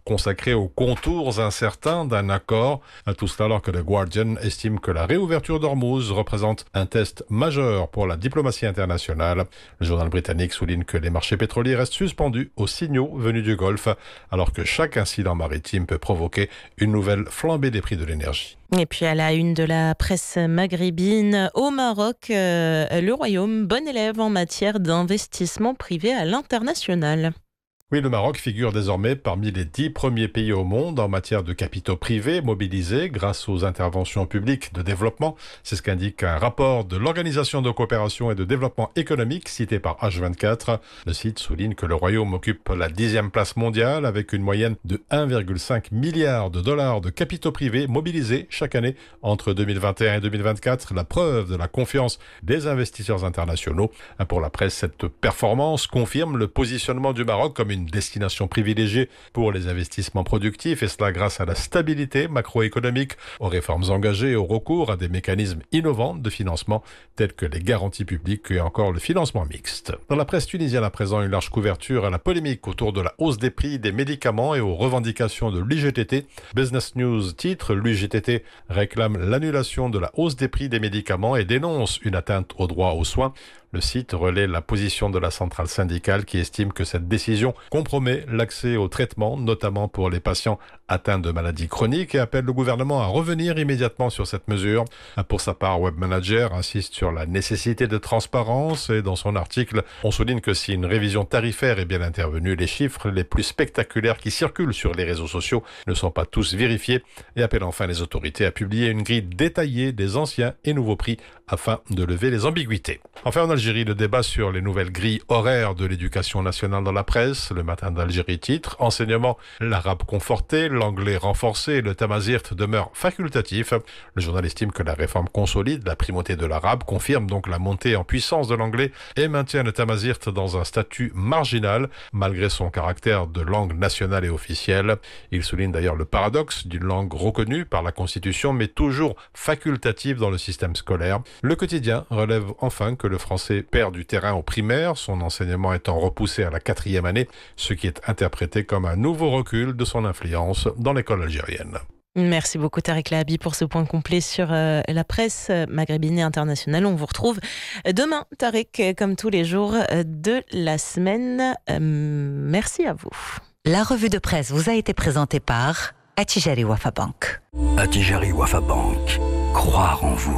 consacré aux contours incertains d'un accord. Tout cela alors que The Guardian estime que la réouverture d'Ormuz représente un test majeur pour la diplomatie internationale. Le journal britannique souligne que les marchés pétroliers restent suspendus aux signaux venus du Golfe, alors que chaque incident maritime peut provoquer une nouvelle flambée des prix de l'énergie. Et puis à la une de la presse maghrébine, au Maroc, le royaume, bon élève en matière d'investissement privé à l'international. Oui, le Maroc figure désormais parmi les 10 premiers pays au monde en matière de capitaux privés mobilisés grâce aux interventions publiques de développement. C'est ce qu'indique un rapport de l'Organisation de coopération et de développement économique cité par H24. Le site souligne que le Royaume occupe la 10e place mondiale avec une moyenne de 1,5 milliard de dollars de capitaux privés mobilisés chaque année entre 2021 et 2024. La preuve de la confiance des investisseurs internationaux. Pour la presse, cette performance confirme le positionnement du Maroc comme une destination privilégiée pour les investissements productifs, et cela grâce à la stabilité macroéconomique, aux réformes engagées et au recours à des mécanismes innovants de financement tels que les garanties publiques et encore le financement mixte. Dans la presse tunisienne à présent, une large couverture à la polémique autour de la hausse des prix des médicaments et aux revendications de l'UGTT. Business News titre: l'UGTT réclame l'annulation de la hausse des prix des médicaments et dénonce une atteinte au droit aux soins. Le site relaie la position de la centrale syndicale qui estime que cette décision compromet l'accès au traitement, notamment pour les patients atteints de maladies chroniques, et appelle le gouvernement à revenir immédiatement sur cette mesure. Pour sa part, Web Manager insiste sur la nécessité de transparence et dans son article, on souligne que si une révision tarifaire est bien intervenue, les chiffres les plus spectaculaires qui circulent sur les réseaux sociaux ne sont pas tous vérifiés, et appelle enfin les autorités à publier une grille détaillée des anciens et nouveaux prix afin de lever les ambiguïtés. Enfin, en Algérie, le débat sur les nouvelles grilles horaires de l'éducation nationale dans la presse. Le Matin d'Algérie titre: enseignement, l'arabe conforté, l'anglais renforcé et le tamazight demeure facultatif. Le journal estime que la réforme consolide la primauté de l'arabe, confirme donc la montée en puissance de l'anglais et maintient le tamazight dans un statut marginal, malgré son caractère de langue nationale et officielle. Il souligne d'ailleurs le paradoxe d'une langue reconnue par la Constitution, mais toujours facultative dans le système scolaire. Le quotidien relève enfin que le français perd du terrain au primaire, son enseignement étant repoussé à la 4e année, ce qui est interprété comme un nouveau recul de son influence dans l'école algérienne. Merci beaucoup Tariq Lahabi pour ce point complet sur la presse maghrébine et internationale. On vous retrouve demain, Tariq, comme tous les jours de la semaine. Merci à vous. La revue de presse vous a été présentée par Attijari Wafa Bank. Attijari Wafa Bank. Croire en vous.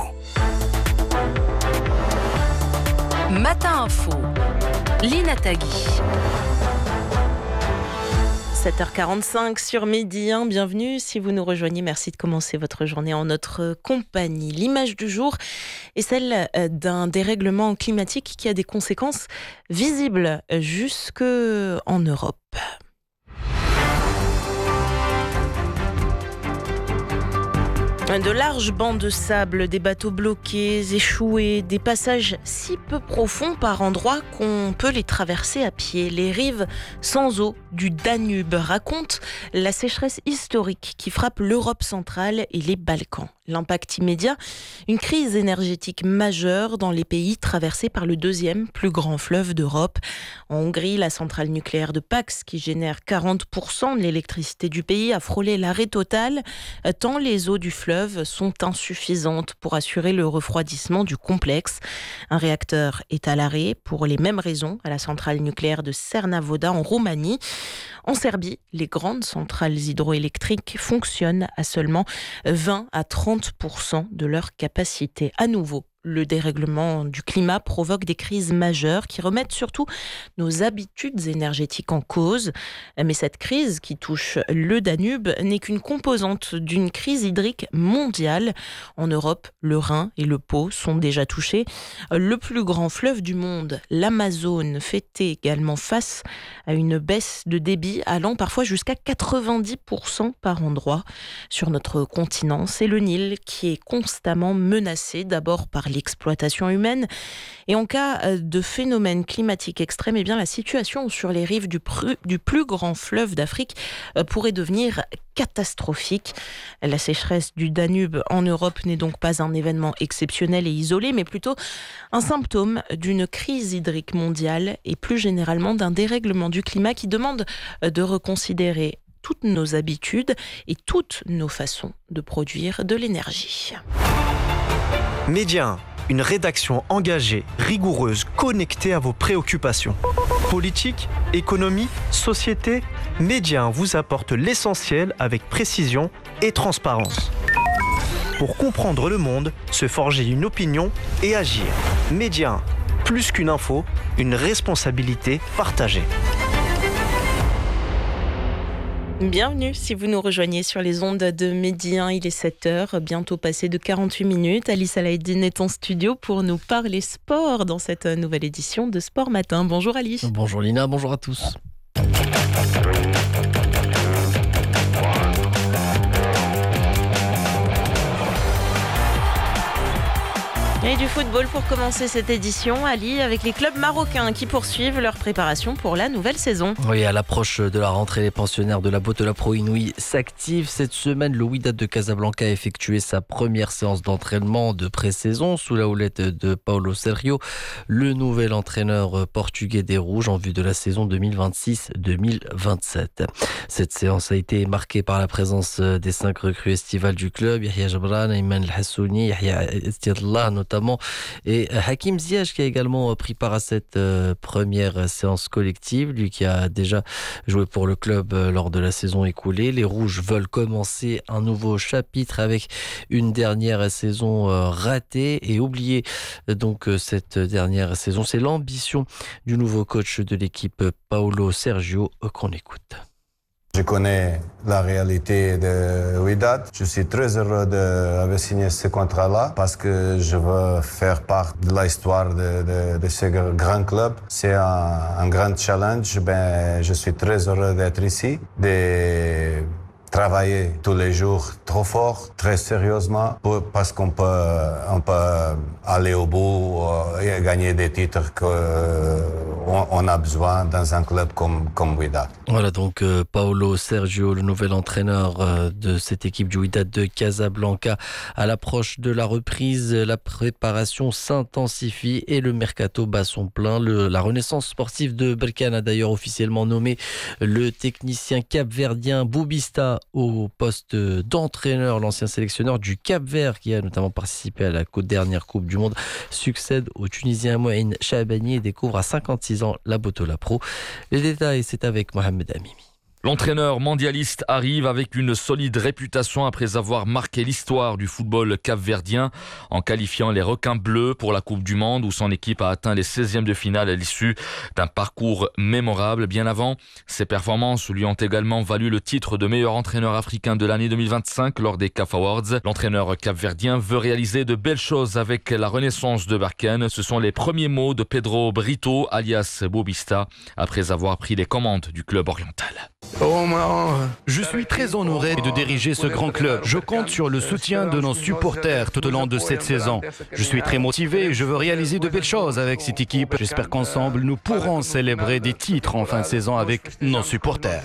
Matin Info, Lina Tagui. 7h45 sur Midi 1, bienvenue si vous nous rejoignez, merci de commencer votre journée en notre compagnie. L'image du jour est celle d'un dérèglement climatique qui a des conséquences visibles jusque en Europe. De larges bancs de sable, des bateaux bloqués, échoués, des passages si peu profonds par endroits qu'on peut les traverser à pied. Les rives sans eau du Danube racontent la sécheresse historique qui frappe l'Europe centrale et les Balkans. L'impact immédiat, une crise énergétique majeure dans les pays traversés par le deuxième plus grand fleuve d'Europe. En Hongrie, la centrale nucléaire de Paks, qui génère 40% de l'électricité du pays, a frôlé l'arrêt total, tant les eaux du fleuve sont insuffisantes pour assurer le refroidissement du complexe. Un réacteur est à l'arrêt pour les mêmes raisons à la centrale nucléaire de Cernavoda en Roumanie. En Serbie, les grandes centrales hydroélectriques fonctionnent à seulement 20 à 30% de leur capacité. À nouveau, le dérèglement du climat provoque des crises majeures qui remettent surtout nos habitudes énergétiques en cause. Mais cette crise qui touche le Danube n'est qu'une composante d'une crise hydrique mondiale. En Europe, le Rhin et le Pô sont déjà touchés. Le plus grand fleuve du monde, l'Amazone, fait également face à une baisse de débit allant parfois jusqu'à 90% par endroit. Sur notre continent, c'est le Nil qui est constamment menacé, d'abord par l'exploitation humaine. Et en cas de phénomène climatique extrême, eh bien, la situation sur les rives du plus grand fleuve d'Afrique pourrait devenir catastrophique. La sécheresse du Danube en Europe n'est donc pas un événement exceptionnel et isolé, mais plutôt un symptôme d'une crise hydrique mondiale et plus généralement d'un dérèglement du climat qui demande de reconsidérer toutes nos habitudes et toutes nos façons de produire de l'énergie. Média 1, une rédaction engagée, rigoureuse, connectée à vos préoccupations. Politique, économie, société, Média 1 vous apporte l'essentiel avec précision et transparence. Pour comprendre le monde, se forger une opinion et agir. Média 1, plus qu'une info, une responsabilité partagée. Bienvenue si vous nous rejoignez sur les ondes de Midi 1, il est 7h, bientôt passé de 48 minutes. Alice Alaïdine est en studio pour nous parler sport dans cette nouvelle édition de Sport Matin. Bonjour Alice. Bonjour Lina, bonjour à tous. Et du football pour commencer cette édition, Ali, avec les clubs marocains qui poursuivent leur préparation pour la nouvelle saison. Oui, à l'approche de la rentrée, les pensionnaires de la Botola Pro Inouï s'activent. Cette semaine, le Wydad de Casablanca a effectué sa première séance d'entraînement de pré-saison sous la houlette de Paulo Sergio, le nouvel entraîneur portugais des Rouges en vue de la saison 2026-2027. Cette séance a été marquée par la présence des 5 recrues estivales du club, Yahya Jabran, Ayman El Hassouni, Yahya Estiadlah notamment, et Hakim Ziyech qui a également pris part à cette première séance collective, lui qui a déjà joué pour le club lors de la saison écoulée. Les Rouges veulent commencer un nouveau chapitre avec une dernière saison ratée et oublier donc cette dernière saison. C'est l'ambition du nouveau coach de l'équipe, Paulo Sergio, qu'on écoute. Je connais la réalité de Wydad. Je suis très heureux d'avoir signé ce contrat-là parce que je veux faire part de l'histoire de ce grand club. C'est un grand challenge. Je suis très heureux d'être ici, de travailler tous les jours trop fort, très sérieusement, parce qu'on peut aller au bout et gagner des titres qu'on a besoin dans un club comme Wydad. Voilà donc Paulo Sergio, le nouvel entraîneur de cette équipe du Wydad de Casablanca. À l'approche de la reprise, la préparation s'intensifie et le mercato bat son plein. La renaissance sportive de Berkane a d'ailleurs officiellement nommé le technicien capverdien Boubista au poste d'entraîneur. L'ancien sélectionneur du Cap-Vert, qui a notamment participé à la dernière Coupe du Monde, succède au Tunisien Mouaïn Chaabani et découvre à 56 ans la Botola Pro. Les détails, c'est avec Mohamed Amimi. L'entraîneur mondialiste arrive avec une solide réputation après avoir marqué l'histoire du football capverdien en qualifiant les requins bleus pour la Coupe du Monde où son équipe a atteint les 16e de finale à l'issue d'un parcours mémorable. Bien avant, ses performances lui ont également valu le titre de meilleur entraîneur africain de l'année 2025 lors des CAF Awards. L'entraîneur capverdien veut réaliser de belles choses avec la renaissance de Berkane. Ce sont les premiers mots de Pedro Brito, alias Boubista, après avoir pris les commandes du club oriental. Je suis très honoré de diriger ce grand club. Je compte sur le soutien de nos supporters tout au long de cette saison. Je suis très motivé et je veux réaliser de belles choses avec cette équipe. J'espère qu'ensemble, nous pourrons célébrer des titres en fin de saison avec nos supporters.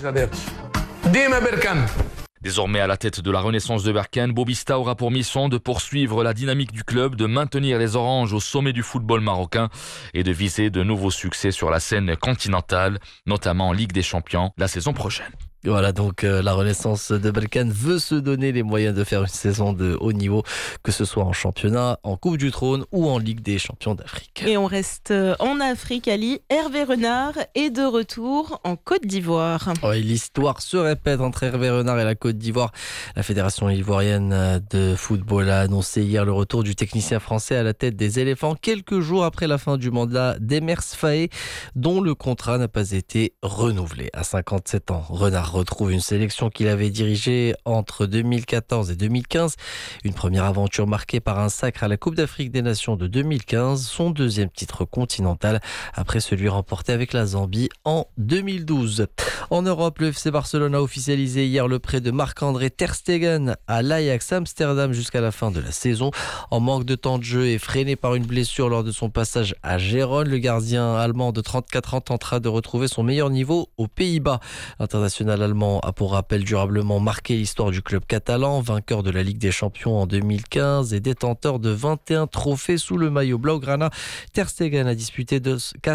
Désormais à la tête de la renaissance de Berkane, Boubista aura pour mission de poursuivre la dynamique du club, de maintenir les Oranges au sommet du football marocain et de viser de nouveaux succès sur la scène continentale, notamment en Ligue des Champions la saison prochaine. Voilà donc la renaissance de Berkane veut se donner les moyens de faire une saison de haut niveau, que ce soit en championnat, en Coupe du Trône ou en Ligue des Champions d'Afrique. Et on reste en Afrique, Ali. Hervé Renard est de retour en Côte d'Ivoire. Oui, l'histoire se répète entre Hervé Renard et la Côte d'Ivoire. La Fédération ivoirienne de football a annoncé hier le retour du technicien français à la tête des éléphants quelques jours après la fin du mandat d'Emers Faé, dont le contrat n'a pas été renouvelé. À 57 ans, Renard retrouve une sélection qu'il avait dirigée entre 2014 et 2015. Une première aventure marquée par un sacre à la Coupe d'Afrique des Nations de 2015, son deuxième titre continental après celui remporté avec la Zambie en 2012. En Europe, le FC Barcelone a officialisé hier le prêt de Marc-André Ter Stegen à l'Ajax Amsterdam jusqu'à la fin de la saison. En manque de temps de jeu et freiné par une blessure lors de son passage à Gérone, le gardien allemand de 34 ans tentera de retrouver son meilleur niveau aux Pays-Bas. L'international l'Allemand a pour rappel durablement marqué l'histoire du club catalan, vainqueur de la Ligue des Champions en 2015 et détenteur de 21 trophées sous le maillot blaugrana. Ter Stegen a disputé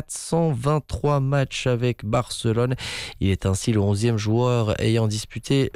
423 matchs avec Barcelone. Il est ainsi le 11e joueur ayant disputé